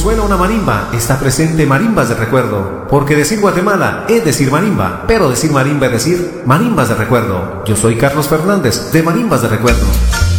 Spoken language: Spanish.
suena una marimba, está presente Marimbas de Recuerdo. Porque decir Guatemala es decir marimba, pero decir marimba es decir marimbas de recuerdo. Yo soy Carlos Fernández de Marimbas de Recuerdo.